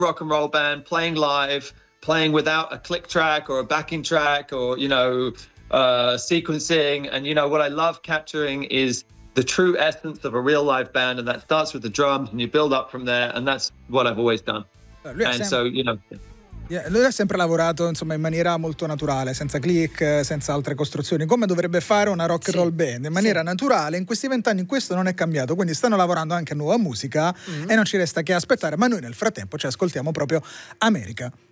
rock and roll band, playing live, playing without a click track or a backing track or, sequencing. And, what I love capturing is the true essence of a real live band. And that starts with the drums and you build up from there. And that's what I've always done. Lui ha sempre lavorato insomma in maniera molto naturale, senza click, senza altre costruzioni, come dovrebbe fare una rock and roll band, in maniera naturale. In questi 20 anni questo non è cambiato, quindi stanno lavorando anche a nuova musica e non ci resta che aspettare, ma noi nel frattempo ci ascoltiamo proprio America.